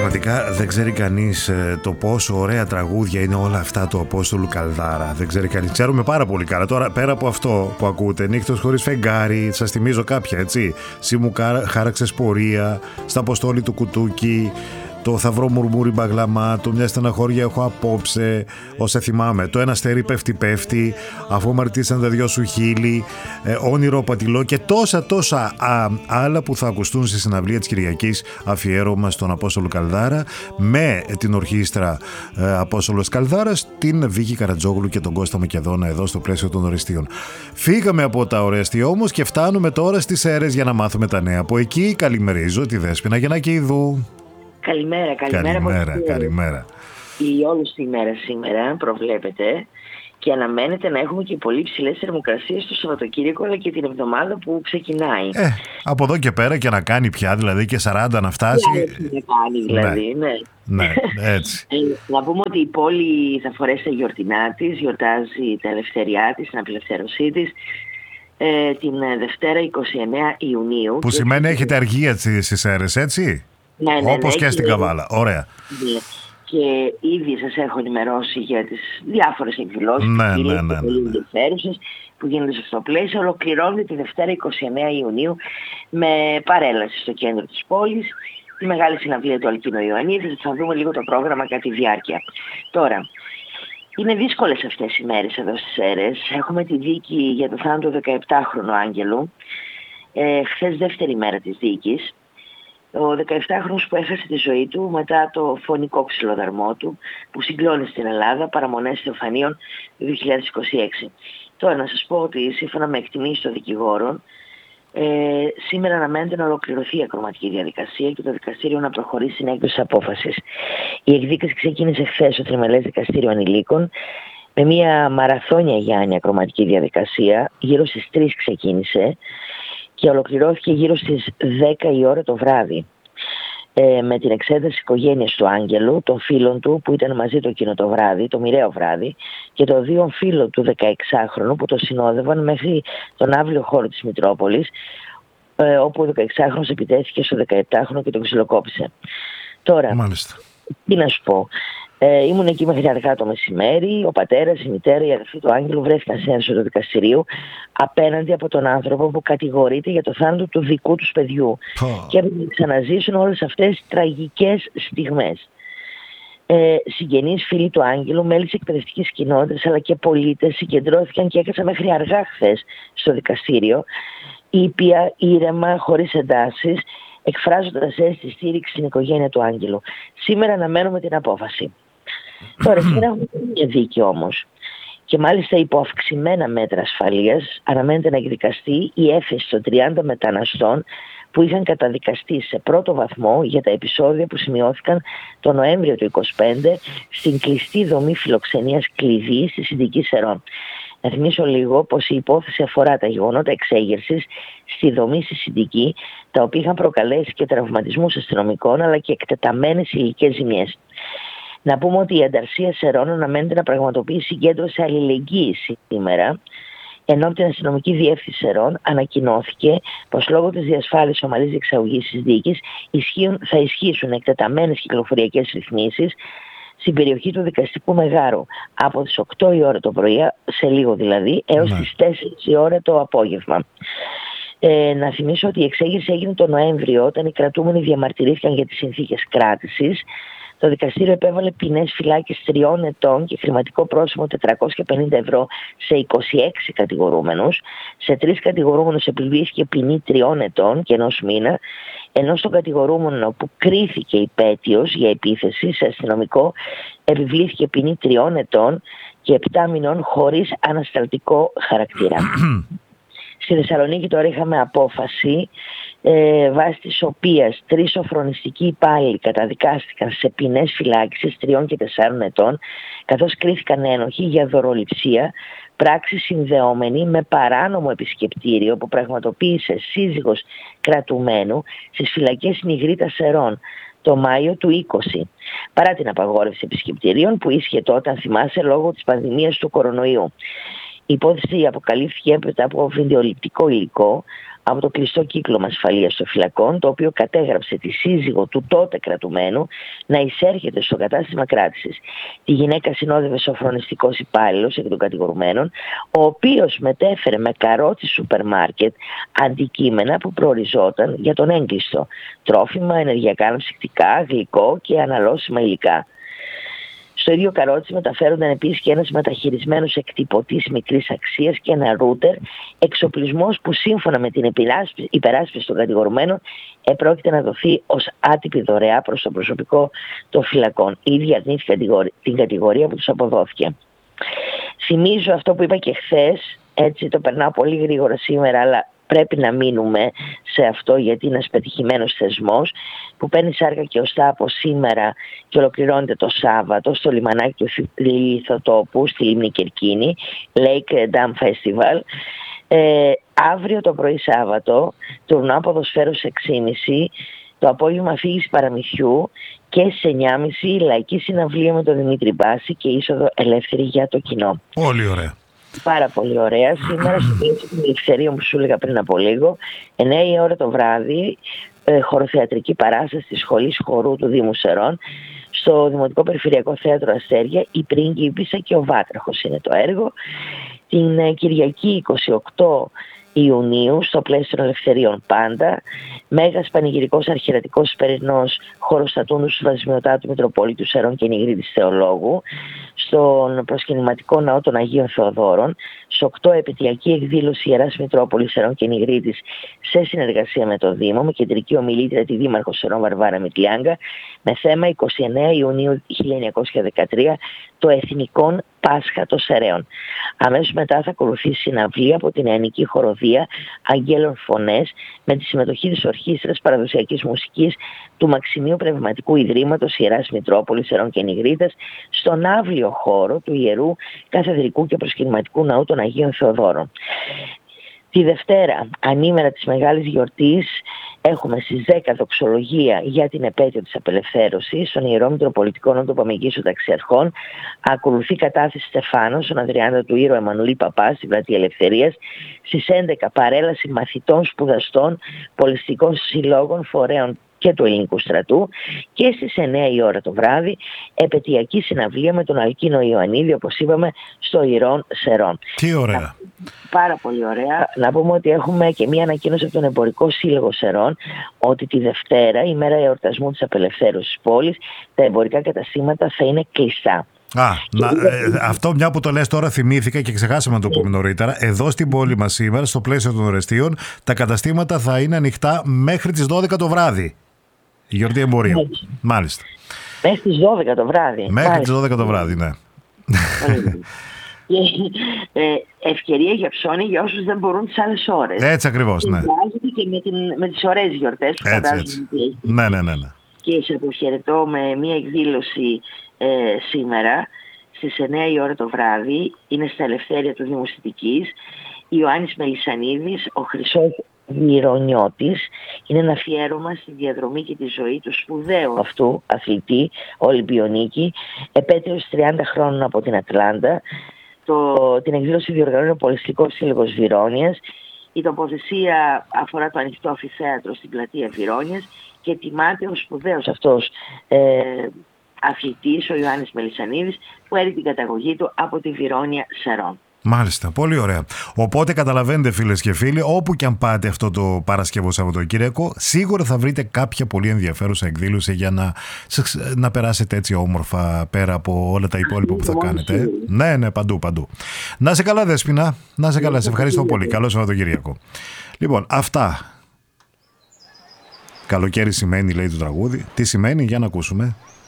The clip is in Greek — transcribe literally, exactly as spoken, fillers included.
Πραγματικά δεν ξέρει κανείς ε, το πόσο ωραία τραγούδια είναι όλα αυτά του Απόστολου Καλδάρα. Δεν ξέρει κανείς. Ξέρουμε πάρα πολύ καλά. Τώρα, πέρα από αυτό που ακούτε, Νύχτος χωρίς φεγγάρι, σας θυμίζω κάποια, έτσι. Σύ μου χάραξες πορεία, στα Αποστόλη του Κουτούκι, το θα βρω μουρμούρι μπαγλαμά, το μια στεναχώρια έχω απόψε, όσα θυμάμαι. Το ένα αστέρι πέφτει πέφτει, αφού μαρτήσαν τα δυο σου χείλη, ε, όνειρο πατηλό και τόσα τόσα α, άλλα που θα ακουστούν στη συναυλία της Κυριακής, αφιέρωμα στον Απόστολο Καλδάρα, με την ορχήστρα ε, Απόστολος Καλδάρας, την Βίκη Καρατζόγλου και τον Κώστα Μακεδόνα εδώ στο πλαίσιο των Ορεστίων. Φύγαμε από τα Ορέστια όμως και φτάνουμε τώρα στις Σέρρες για να μάθουμε τα νέα. Από εκεί καλημερίζω τη Δέσποινα Γεννακηδού. Καλημέρα, καλημέρα. Καλημέρα, καλημέρα. Η όλη τη ημέρα σήμερα προβλέπεται και αναμένεται να έχουμε και πολύ ψηλές θερμοκρασίες το Σαββατοκύριακο αλλά και την εβδομάδα που ξεκινάει. Ε, από εδώ και πέρα και να κάνει πια, δηλαδή και σαράντα να φτάσει. Ναι, να κάνει δηλαδή, ναι. Ναι, ναι έτσι. Ε, να πούμε ότι η πόλη θα φορέσει τα γιορτινά της, γιορτάζει τα ελευθεριά της, την απελευθέρωσή της. Ε, την Δευτέρα εικοστή ενάτη Ιουνίου. Που σημαίνει έχετε αργία στις Σέρρες, έτσι. Ναι, ναι, όπως ναι, και στην και, Καβάλα. Ωραία. Ναι. Και ήδη σας έχω ενημερώσει για τις διάφορες εκδηλώσεις ναι, ναι, ναι, ναι, πολύ ναι. ενδιαφέρουσες που γίνονται σε αυτό το πλαίσιο. Ολοκληρώνεται τη Δευτέρα εικοστή ενάτη Ιουνίου με παρέλαση στο κέντρο της πόλης, τη μεγάλη συναυλία του Αλκίνου Ιωαννίδη. Θα δούμε λίγο το πρόγραμμα κατά τη διάρκεια. Τώρα, είναι δύσκολες αυτές οι μέρες εδώ στις Σέρρες. Έχουμε τη δίκη για το θάνατο δεκαεπτάχρονου Άγγελου. Ε, χθες δεύτερη μέρα της δίκης. Ο δεκαεπτάχρονος που έχασε τη ζωή του μετά το φωνικό ξυλοδαρμό του που συγκλώνει στην Ελλάδα, παραμονές Θεοφανίων δύο χιλιάδες είκοσι έξι. Τώρα να σας πω ότι σύμφωνα με εκτιμήσεις των δικηγόρων, ε, σήμερα αναμένεται να ολοκληρωθεί η ακροματική διαδικασία και το δικαστήριο να προχωρήσει στην έκδοση απόφασης. Η εκδίκαση ξεκίνησε χθες στο Τριμελές Δικαστήριο Ανηλίκων με μια μαραθώνια Γιάννη ακροματική διαδικασία, γύρω στις τρεις ξεκίνησε και ολοκληρώθηκε γύρω στις δέκα η ώρα το βράδυ ε, με την εξέταση οικογένειας του Άγγελου, των φίλων του που ήταν μαζί του εκείνο το βράδυ, το μοιραίο βράδυ, και των δύο φίλων του δεκαεξάχρονου που το συνόδευαν μέχρι τον αύριο χώρο της Μητρόπολης, ε, όπου ο δεκαεξάχρονος επιτέθηκε στο δεκαεπτάχρονο και τον ξυλοκόπησε. Τώρα, Μάλιστα. τι να σου πω. Ε, ήμουν εκεί μέχρι αργά το μεσημέρι. Ο πατέρας, η μητέρα, η αδερφή του Άγγελου βρέθηκαν σε αίθουσα του δικαστηρίου απέναντι από τον άνθρωπο που κατηγορείται για το θάνατο του δικού τους παιδιού. Oh. Και έπρεπε να ξαναζήσουν όλες αυτές τις τραγικές στιγμές. Ε, συγγενείς, φίλοι του Άγγελου, μέλη της εκπαιδευτικής κοινότητας αλλά και πολίτες συγκεντρώθηκαν και έκατσαν μέχρι αργά χθες στο δικαστήριο, ήπια, ήρεμα, χωρίς εντάσεις, εκφράζοντας αίσθηση στήριξη στην οικογένεια του Άγγελου. Σήμερα αναμένουμε την απόφαση. Τώρα, σήμερα έχουμε μια δίκη όμως. Και μάλιστα υπό αυξημένα μέτρα ασφαλείας αναμένεται να εκδικαστεί η έφεση των τριάντα μεταναστών που είχαν καταδικαστεί σε πρώτο βαθμό για τα επεισόδια που σημειώθηκαν τον Νοέμβριο του είκοσι πέντε στην κλειστή δομή φιλοξενίας κλειδί στη Συντική Σερών. Να θυμίσω λίγο πως η υπόθεση αφορά τα γεγονότα εξέγερσης στη δομή στη Συντική, τα οποία είχαν προκαλέσει και τραυματισμούς αστυνομικών αλλά και εκτεταμένες υλικές ζημιές. Να πούμε ότι η Ανταρσία Σερών αναμένεται να πραγματοποιήσει συγκέντρωση αλληλεγγύης σήμερα, ενώ από την αστυνομική διεύθυνση Σερών ανακοινώθηκε πως λόγω της διασφάλισης ομαλής διεξαγωγής της δίκης θα ισχύσουν εκτεταμένες κυκλοφοριακές ρυθμίσεις στην περιοχή του δικαστικού Μεγάρου από τις οκτώ η ώρα το πρωί, σε λίγο δηλαδή, έως ναι. τις τέσσερις η ώρα το απόγευμα. Ε, να θυμίσω ότι η εξέγερση έγινε τον Νοέμβριο όταν οι κρατούμενοι διαμαρτυρήθηκαν για τις συνθήκες κράτησης. Το δικαστήριο επέβαλε ποινές φυλάκισης τριών ετών και χρηματικό πρόστιμο τετρακόσια πενήντα ευρώ σε είκοσι έξι κατηγορούμενους. Σε τρεις κατηγορούμενους επιβλήθηκε ποινή τριών ετών και ενός μήνα, ενώ στον κατηγορούμενο που κρίθηκε υπέτειος για επίθεση σε αστυνομικό επιβλήθηκε ποινή τριών ετών και επτά μηνών χωρίς ανασταλτικό χαρακτήρα. Στη Θεσσαλονίκη τώρα είχαμε απόφαση ε, βάσει της οποίας τρεις σοφρονιστικοί υπάλληλοι καταδικάστηκαν σε ποινές φυλάκισης τριών και τεσσάρων ετών, καθώς κρίθηκαν ένοχοι για δωροληψία, πράξη συνδεόμενη με παράνομο επισκεπτήριο που πραγματοποίησε σύζυγος κρατουμένου στις φυλακές Νιγρίτας Σερών το Μάιο του είκοσι, παρά την απαγόρευση επισκεπτηρίων που ίσχυε τότε, αν θυμάσαι, λόγω της πανδημίας του κορονοϊού. Η υπόθεση αποκαλύφθηκε έπειτα από βιντεοληπτικό υλικό από το κλειστό κύκλωμα ασφαλείας των φυλακών, το οποίο κατέγραψε τη σύζυγο του τότε κρατουμένου να εισέρχεται στο κατάστημα κράτησης. Τη γυναίκα συνόδευε σοφρονιστικός υπάλληλος εκ των κατηγορουμένων, ο οποίος μετέφερε με καρότσι σούπερ μάρκετ αντικείμενα που προοριζόταν για τον έγκλειστο. Τρόφιμα, ενεργειακά αναψυκτικά, γλυκό και αναλώσιμα υλικά. Στο ίδιο καρότσι μεταφέρονταν επίσης και ένας μεταχειρισμένος εκτυπωτής μικρής αξίας και ένα ρούτερ, εξοπλισμός που σύμφωνα με την υπεράσπιση των κατηγορουμένων επρόκειται να δοθεί ως άτυπη δωρεά προς το προσωπικό των φυλακών. Ήδη αρνήθηκε την κατηγορία που τους αποδόθηκε. Θυμίζω αυτό που είπα και χθες, έτσι το περνάω πολύ γρήγορα σήμερα, αλλά πρέπει να μείνουμε σε αυτό γιατί είναι ένας πετυχημένος θεσμός που παίρνει σάρκα και οστά από σήμερα και ολοκληρώνεται το Σάββατο στο λιμανάκι του Λιθοτόπου στη Λίμνη Κερκίνη, Lake Dam Festival. Ε, αύριο το πρωί Σάββατο, τουρνουά ποδοσφαίρου σε έξι και μισή, το απόγευμα αφήγηση παραμυθιού και στις εννιά και μισή λαϊκή συναυλία με τον Δημήτρη Μπάση και είσοδο ελεύθερη για το κοινό. Πολύ ωραία. Πάρα πολύ ωραία. Σήμερα στο πλαίσιο του Ελευθερίου που σου έλεγα πριν από λίγο, εννιά η ώρα το βράδυ, ε, χοροθεατρική παράσταση της Σχολής Χορού του Δήμου Σερών, στο Δημοτικό Περιφερειακό Θέατρο Αστέρια, η Πρίγκιπισσα και ο Βάτραχος είναι το έργο. Την ε, Κυριακή εικοστή ογδόη Ιουνίου, στο πλαίσιο των Ελευθερίων πάντα, μέγας πανηγυρικός αρχιερατικός Περινός χοροστατούν του Βασιμιωτάτου Μητροπόλητου Σερών και Νιγρίτης Θεολόγου, στον προσκυνηματικό ναό των Αγίων Θεοδόρων, στις οκτώ επαιτειακή εκδήλωση Ιεράς Μητρόπολης Σερών και Νιγρίτης σε συνεργασία με το Δήμο, με κεντρική ομιλήτρια τη Δήμαρχο Σερών Βαρβάρα Μητλιάγκα, με θέμα εικοστή ενάτη Ιουνίου χίλια εννιακόσια δεκατρία το Εθνικό Πάσχα των Σεραίων. Αμέσως μετά θα ακολουθήσει συναυλία από την Νεανική Χοροδία Αγγέλων Φωνές με τη συμμετοχή της Ορχήστρας Παραδοσιακής Μουσικής του Μαξιμίου Πνευματικού Ιδρύματος Ιεράς Μητρόπολης Σερών και Νιγρίτας στον αύριο χώρο του Ιερού Καθεδρικού και Προσκυνηματικού Ναού των Αγίων Θεοδόρων. Τη Δευτέρα, ανήμερα της Μεγάλης Γιορτής, έχουμε στις δέκα δοξολογία για την επέτειο της απελευθέρωσης στον Ιερό Μητροπολιτικό Ναό του Παμεγγίσου Ταξιαρχών. Ακολουθεί κατάθεση Στεφάνων στον Αδριάντα του Ήρωα Εμμανουήλ Παπά στην Πλατεία Ελευθερίας. Στις έντεκα παρέλαση μαθητών, σπουδαστών, πολιστικών συλλόγων, φορέων και του ελληνικού στρατού, και στις εννιά η ώρα το βράδυ επαιτειακή συναυλία με τον Αλκίνο Ιωαννίδη, όπως είπαμε, στο Ιερών Σερών. Τι ωραία. Πάρα πολύ ωραία. Να πούμε ότι έχουμε και μία ανακοίνωση από τον Εμπορικό Σύλλογο Σερών ότι τη Δευτέρα, ημέρα εορτασμού της απελευθέρωσης της πόλης, τα εμπορικά καταστήματα θα είναι κλειστά. Α, να, ε, αυτό μια που το λες τώρα θυμήθηκα και ξεχάσαμε να το πούμε νωρίτερα. Εδώ στην πόλη μας σήμερα, στο πλαίσιο των Ορεστίων, τα καταστήματα θα είναι ανοιχτά μέχρι τις δώδεκα το βράδυ. Η γιορτή εμπορίου. Ναι. Μάλιστα. Μέχρι τις δώδεκα το βράδυ. Μέχρι τις δώδεκα το βράδυ, ναι. Και, ε, ευκαιρία για ψώνη για όσους δεν μπορούν τις άλλες ώρες. Έτσι ακριβώς, ναι. Και με, την, με τις ωραίες γιορτές που φαντάζομαι. Ναι, ναι, ναι, ναι. Και σε αποχαιρετώ με μια εκδήλωση ε, σήμερα στις εννιά η ώρα το βράδυ. Είναι στα Ελευθέρια του Δήμου Σιτικής. Ιωάννης Μελισσανίδης, ο Χρυσός Γυρονιώτης. Είναι ένα αφιέρωμα στη διαδρομή και τη ζωή του σπουδαίου αυτού αθλητή, Ολυμπιονίκη, επέτειος τριάντα χρόνων από την Ατλάντα. Το, την εκδήλωση διοργανώνει ο Πολιστικός Σύλλογος Βυρώνιας. Η τοποθεσία αφορά το ανοιχτό αμφιθέατρο στην πλατεία Βυρώνιας και τιμάται ο σπουδαίος αυτός ε, αθλητής, ο Ιωάννης Μελισσανίδης, που έρει την καταγωγή του από τη Βυρώνια Σερών. Μάλιστα, πολύ ωραία. Οπότε καταλαβαίνετε, φίλες και φίλοι, όπου και αν πάτε αυτό το Παρασκευό Σαββατοκύριακο, σίγουρα θα βρείτε κάποια πολύ ενδιαφέρουσα εκδήλωση για να, να περάσετε έτσι όμορφα πέρα από όλα τα υπόλοιπα που θα κάνετε. Ναι, ναι, παντού, παντού. Να σε καλά, Δέσποινα. Να σε καλά, σε ευχαριστώ πολύ. Καλό Σαββατοκύριακο. Λοιπόν, αυτά. Καλοκαίρι σημαίνει, λέει το τραγούδι. Τι σημαίνει, για να ακούσουμε.